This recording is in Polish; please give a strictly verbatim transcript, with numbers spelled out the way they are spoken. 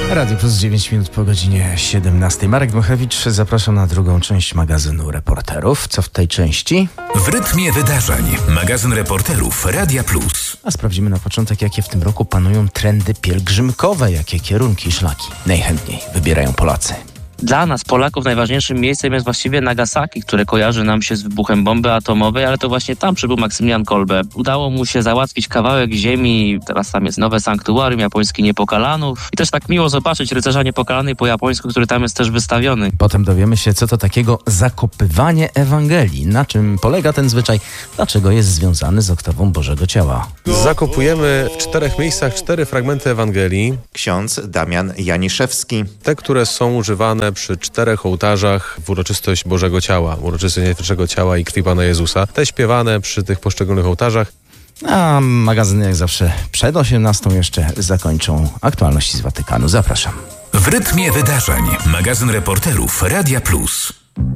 Radio Plus dziewięć minut po godzinie siedemnastej. Marek Dmochewicz, zapraszam na drugą część magazynu Reporterów. Co w tej części? W rytmie wydarzeń. Magazyn Reporterów Radia Plus. A sprawdzimy na początek, jakie w tym roku panują trendy pielgrzymkowe, jakie kierunki i szlaki najchętniej wybierają Polacy. Dla nas, Polaków, najważniejszym miejscem jest właściwie Nagasaki, które kojarzy nam się z wybuchem bomby atomowej, ale to właśnie tam przybył Maksymilian Kolbe. Udało mu się załatwić kawałek ziemi, teraz tam jest nowe sanktuarium japońskie Niepokalanów. I też tak miło zobaczyć rycerza Niepokalanej po japońsku, który tam jest też wystawiony. Potem dowiemy się, co to takiego zakopywanie Ewangelii, na czym polega ten zwyczaj, dlaczego jest związany z oktawą Bożego Ciała. Zakopujemy w czterech miejscach cztery fragmenty Ewangelii. Ksiądz Damian Janiszewski. Te, które są używane przy czterech ołtarzach w uroczystość Bożego Ciała, uroczystość najświętszego ciała i krwi Pana Jezusa. Te śpiewane przy tych poszczególnych ołtarzach. A magazyn jak zawsze przed osiemnastą jeszcze zakończą aktualności z Watykanu. Zapraszam. W rytmie wydarzeń. Magazyn Reporterów Radia Plus.